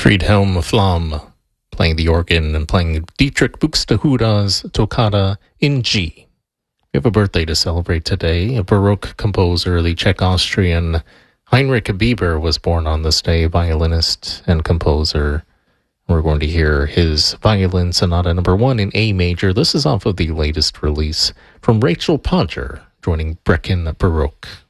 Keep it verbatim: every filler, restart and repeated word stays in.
Friedhelm Flamm playing the organ and playing Dietrich Buxtehude's Toccata in G. We have a birthday to celebrate today. A Baroque composer, the Czech-Austrian Heinrich Bieber, was born on this day, violinist and composer. We're going to hear his Violin Sonata number one in A major. This is off of the latest release from Rachel Podger, joining Breckin Baroque.